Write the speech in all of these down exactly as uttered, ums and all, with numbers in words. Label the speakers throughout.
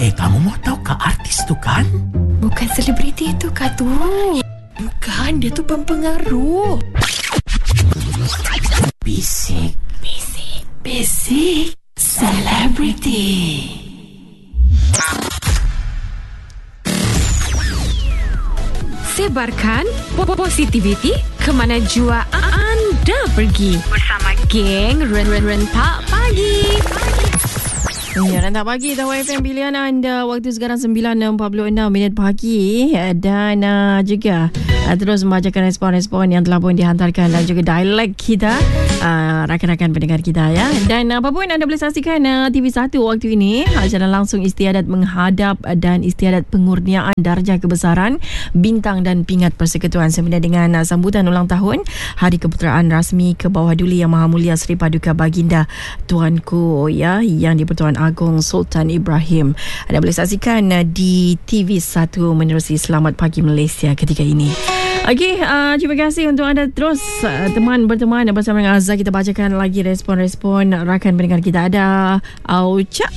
Speaker 1: Eh, kamu mau tahu kah artis tu kan?
Speaker 2: Bukan selebriti tu kah tu? Bukan, dia tu pempengaruh.
Speaker 1: Bisik,
Speaker 2: Bisik, bisik, selebriti. Sebarkan positiviti ke mana jua anda pergi bersama geng Rentak Pagi.
Speaker 3: Ya, Rentak Pagi Tahu F M pilihan anda. Waktu sekarang sembilan empat puluh enam minit pagi. Dan uh, juga uh, terus membacakan respon-respon yang telah pun dihantarkan dan juga dialog kita, uh, rakan-rakan pendengar kita ya. Dan apa pun anda boleh saksikan uh, T V satu waktu ini, acara langsung istiadat menghadap uh, dan istiadat pengurniaan darjah kebesaran bintang dan pingat persekutuan sempena dengan uh, sambutan ulang tahun Hari Keputeraan Rasmi ke Bawah Duli Yang Maha Mulia Seri Paduka Baginda Tuanku ya, yang di-Pertuan Agong Sultan Ibrahim. Anda boleh saksikan uh, di T V satu menerusi Selamat Pagi Malaysia ketika ini. Okey, uh, terima kasih untuk anda terus uh, teman berteman bersama dengan Azhar. Kita bacakan lagi respon-respon rakan pendengar kita. Ada Auca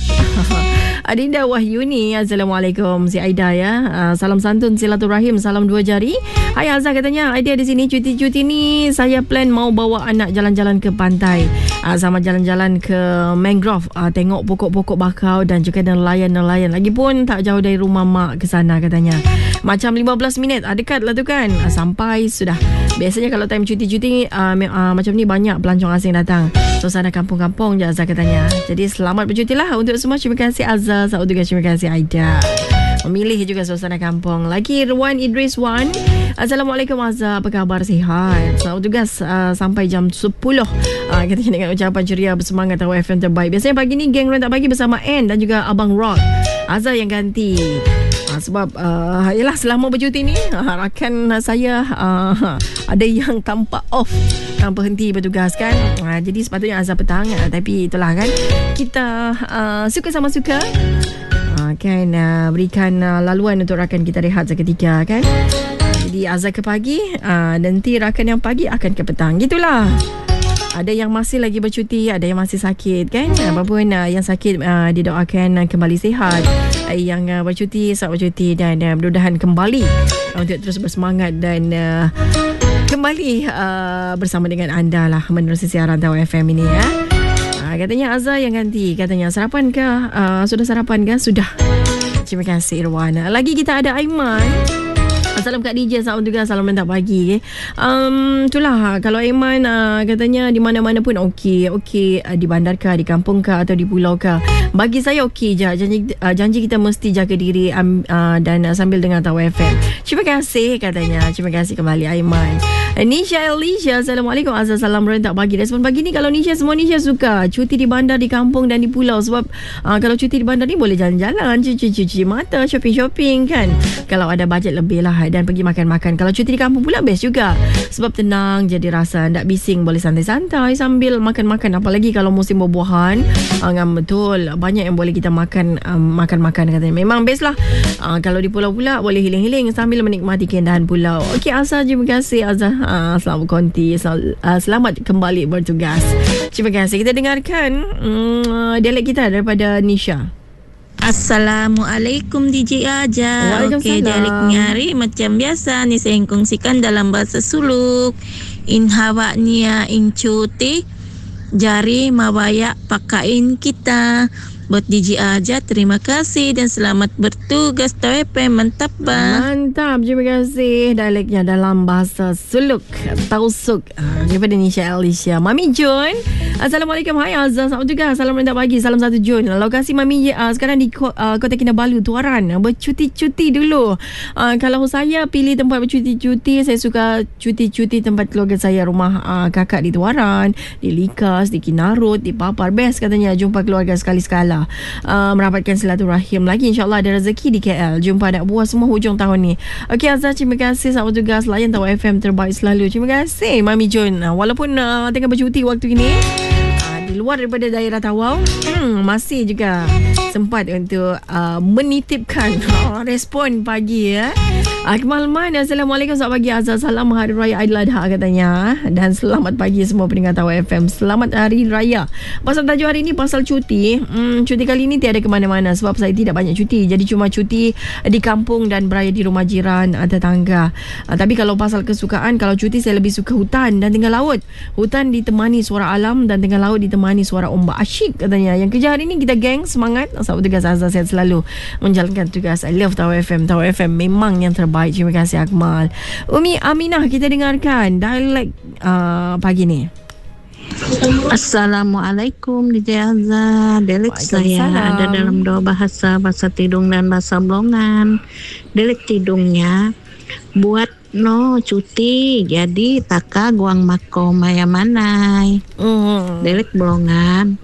Speaker 3: Adinda Wahyuni. Assalamualaikum si Aida ya. Uh, salam santun silaturahim, salam dua jari. Hai Azhar, katanya Aida di sini cuti-cuti ni saya plan mau bawa anak jalan-jalan ke pantai. Uh, sama jalan-jalan ke mangrove, uh, tengok pokok-pokok bakau dan juga nelayan-nelayan. Lagipun tak jauh dari rumah mak ke sana katanya. Macam lima belas minit, uh, dekat lah tu kan. Uh, sampai sudah. Biasanya kalau time cuti-cuti uh, uh, macam ni banyak pelancong asing datang. Suasana kampung-kampung je Azhar katanya. Jadi selamat bercuti lah untuk semua. Terima kasih Azhar. Selamat juga terima kasih Aida. Memilih juga suasana kampung. Lagi Ruan Idris Wan. Assalamualaikum Azhar, apa khabar, sihat? Selamat tugas uh, sampai jam sepuluh. Uh, katanya dengan ucapan ceria bersemangat Tahu F M terbaik. Biasanya pagi ni geng Rentak Pagi bersama Ann dan juga Abang Rod. Azhar yang ganti. Uh, sebab uh, yalah selama bercuti ni uh, rakan saya uh, ada yang tampak off, uh, berhenti bertugas kan. Uh, jadi sepatutnya Azhar petang, uh, tapi itulah kan, kita uh, suka sama suka uh, kan uh, berikan uh, laluan untuk rakan kita rehat seketika kan. Jadi Azhar ke pagi, uh, nanti rakan yang pagi akan ke petang. Gitulah. Ada yang masih lagi bercuti, ada yang masih sakit kan. Apapun uh, yang sakit uh, didoakan uh, kembali sihat. Uh, yang uh, bercuti selamat bercuti dan uh, mudah-mudahan kembali uh, untuk terus bersemangat dan uh, kembali uh, bersama dengan anda lah menerusi siaran Tahu F M ini ya. Uh, katanya Azhar yang ganti. Katanya sarapan ke? Uh, sudah sarapan ke? Sudah. Terima kasih Irwan. Lagi kita ada Aiman. Salam Kak D J, salam juga, salam Rentak Pagi. Um, itulah, kalau Aiman uh, katanya di mana-mana pun okey. Okey, uh, di bandar ke, di kampung ke atau di pulau ke. Bagi saya okey je. Janji, uh, janji kita mesti jaga diri um, uh, dan uh, sambil dengar Tahu F M. Terima kasih katanya. Terima kasih kembali Aiman. Nisha Elisha, Assalamualaikum Azhar, salam Rentak Pagi. Respon pagi ni kalau Nisha, semua Nisha suka cuti di bandar, di kampung dan di pulau. Sebab uh, kalau cuti di bandar ni boleh jalan-jalan, cuci-cuci mata, shopping-shopping kan. Kalau ada bajet lebih lah dan pergi makan-makan. Kalau cuti di kampung pula best juga. Sebab tenang jadi rasa, tak bising, boleh santai-santai sambil makan-makan. Apalagi kalau musim buah-buahan, uh, betul banyak yang boleh kita makan, um, makan-makan katanya. Memang best lah. Uh, kalau di pulau pula boleh hiling-hiling sambil menikmati keindahan pulau. Okey Azhar, terima kasih Azhar. Uh, selamat konti, sel- uh, selamat kembali bertugas. Terima kasih. Kita dengarkan um, dialek kita daripada Nisha.
Speaker 4: Assalamualaikum D J Aja. Okey, dialek ni hari macam biasa ni saya kongsikan dalam bahasa suluk. In hawa nia in cuti jari mawayak pakain kita. Buat D J Aja, terima kasih dan selamat bertugas. Tahu F M, mantap bah.
Speaker 3: Mantap, terima kasih. Dialeknya dalam bahasa suluk, tausuk. Uh, daripada Nisha Alicia. Mami Jun, Assalamualaikum. Hai Azhar, selamat juga. Salam Rentak Pagi, salam satu Jun. Lokasi Mami uh, sekarang di uh, Kota Kinabalu, Tuaran. Bercuti-cuti dulu. Uh, kalau saya pilih tempat bercuti-cuti, saya suka cuti-cuti tempat keluarga saya. Rumah uh, kakak di Tuaran, di Likas, di Kinarut, di Papar. Best katanya jumpa keluarga sekali-sekala. Uh, merapatkan silaturahim lagi. InsyaAllah ada rezeki di K L. Jumpa anak buah semua hujung tahun ni. Okey Azhar, terima kasih. Selamat tugas layan Tahu F M terbaik selalu. Terima kasih Mami Jun. uh, Walaupun uh, tengah bercuti waktu ini, uh, di luar daripada daerah Tawau, hmm, masih juga sempat untuk uh, menitipkan uh, respon pagi ya. Akmal Man, Assalamualaikum, selamat pagi Azhar. Salam Hari Raya Aidiladha katanya. Dan selamat pagi semua pendengar Tawau F M. Selamat Hari Raya. Pasal tajuk hari ini pasal cuti. Hmm, cuti kali ini tiada ke mana-mana sebab saya tidak banyak cuti. Jadi cuma cuti di kampung dan beraya di rumah jiran atau tetangga. Uh, tapi kalau pasal kesukaan, kalau cuti saya lebih suka hutan dan tengah laut. Hutan ditemani suara alam dan tengah laut ditemani suara ombak. Asyik katanya. Yang kerja hari ini kita geng, semangat. Sahabat tugas Azhar, sehat selalu menjalankan tugas. I love Tawau F M. Tawau F M memang yang terbaik. Terima kasih Akmal. Umi Aminah, kita dengarkan dialek uh, pagi ni.
Speaker 5: Assalamualaikum D J Azhar. Dialek saya ada dalam dua bahasa, bahasa Tidung dan bahasa Blongan. Dialek Tidungnya, buat no cuti jadi taka guang mako maya manai. Mm. Dialek Blongan,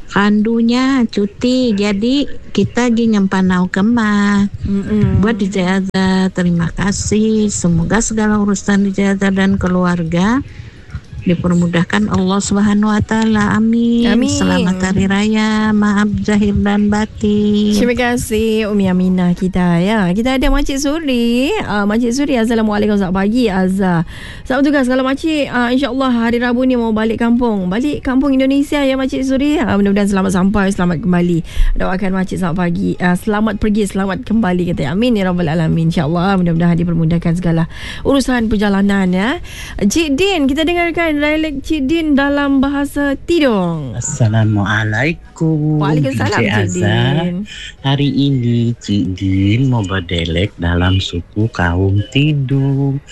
Speaker 5: kandunya cuti jadi kita gi nyempanau kemah. Mm-mm. Buat D J Azhar, terima kasih. Semoga segala urusan D J Azhar dan keluarga dipermudahkan Allah Subhanahu wa taala. Amin. Amin. Selamat Hari Raya, maaf zahir dan batin.
Speaker 3: Terima kasih Umi Aminah kita ya. Kita ada Makcik Suri. Uh, Makcik Suri, Assalamualaikum, selamat pagi Azhar. Selamat tugas. Kalau Makcik uh, insya-Allah hari Rabu ni mau balik kampung. Balik kampung Indonesia ya Makcik Suri. Uh, mudah-mudahan selamat sampai, selamat kembali. Doakan Makcik selamat pagi. Uh, selamat pergi, selamat kembali kata. Amin ya rabbal alamin. Insya-Allah mudah-mudahan dipermudahkan segala urusan perjalanan ya. Cik Din, kita dengarkan dialek Cik Din dalam bahasa Tidung.
Speaker 6: Assalamualaikum.
Speaker 3: Waalaikumsalam Cik Din.
Speaker 6: Hari ini Cik Din mau berdialek dalam suku kaum Tidung.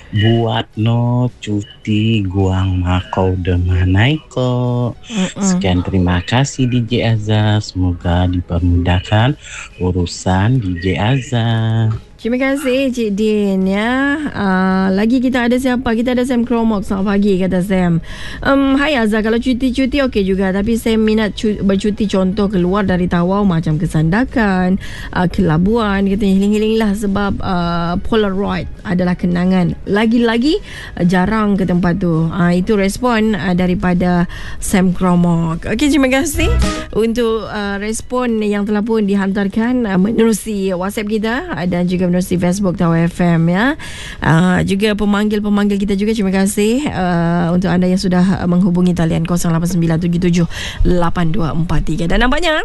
Speaker 6: Buat no cuti guang makau demanai ko. Sekian, terima kasih D J Azhar. Semoga dipermudahkan urusan D J Azhar.
Speaker 3: Terima kasih Cik Din ya. Uh, lagi kita ada siapa? Kita ada Sam Kromok. Selamat pagi kata Sam. Um, hai Azhar, kalau cuti-cuti okey juga, tapi saya minat cu- bercuti contoh keluar dari Tawau macam ke Sandakan, uh, ke Labuan, katanya healing-healing lah sebab uh, Polaroid adalah kenangan. Lagi-lagi uh, jarang ke tempat tu. Uh, itu respon uh, daripada Sam Kromok. Okey, terima kasih untuk uh, respon yang telah pun dihantarkan uh, menerusi WhatsApp kita uh, dan juga menerusi Facebook Tawau F M ya. Uh, juga pemanggil-pemanggil kita juga, terima kasih uh, untuk anda yang sudah menghubungi talian kosong lapan sembilan tujuh tujuh lapan dua empat tiga. Dan nampaknya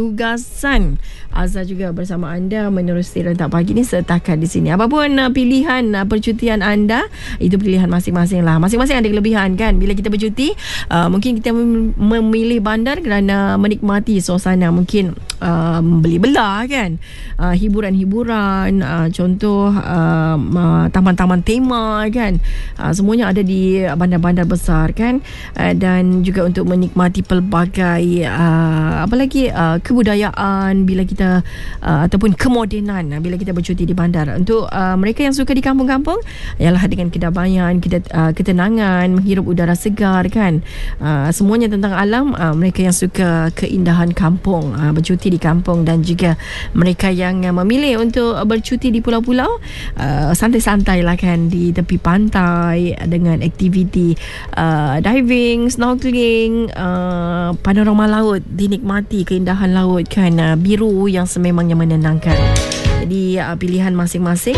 Speaker 3: tugasan Azhar juga bersama anda menerusi Rentak Pagi ni setakat di sini. Apapun uh, pilihan uh, percutian anda, itu pilihan masing-masing lah. Masing-masing ada kelebihan kan. Bila kita bercuti, uh, mungkin kita mem- memilih bandar kerana menikmati suasana, mungkin uh, beli belah kan, uh, hiburan-hiburan, uh, contoh uh, uh, taman-taman tema kan, uh, semuanya ada di bandar-bandar besar kan, uh, dan juga untuk menikmati pelbagai uh, apa lagi uh, kebudayaan bila kita uh, ataupun kemodenan uh, bila kita bercuti di bandar. Untuk uh, mereka yang suka di kampung-kampung, ialah dengan kedamaian, kita uh, ketenangan, menghirup udara segar kan, uh, semuanya tentang alam. Uh, mereka yang suka keindahan kampung, uh, bercuti di kampung, dan juga mereka yang uh, memilih untuk uh, bercuti di pulau-pulau, uh, santai-santai lah kan di tepi pantai dengan aktiviti uh, diving, snorkeling, uh, panorama laut, dinikmati keindahan laut kan, uh, biru yang sememangnya menenangkan. Jadi uh, pilihan masing-masing,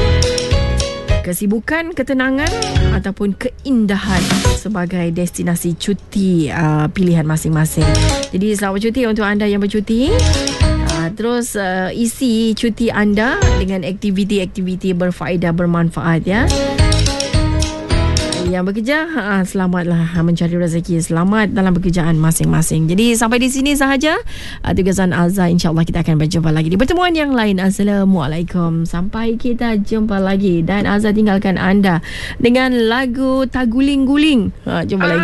Speaker 3: kesibukan, ketenangan ataupun keindahan sebagai destinasi cuti, uh, pilihan masing-masing. Jadi selamat cuti untuk anda yang bercuti. Uh, terus uh, isi cuti anda dengan aktiviti-aktiviti berfaedah, bermanfaat ya. Yang bekerja, uh, selamatlah mencari rezeki, selamat dalam pekerjaan masing-masing. Jadi sampai di sini sahaja uh, tugasan Azhar. InsyaAllah kita akan berjumpa lagi di pertemuan yang lain. Assalamualaikum. Sampai kita jumpa lagi. Dan Azhar tinggalkan anda dengan lagu Taguling-Guling. uh, Jumpa lagi.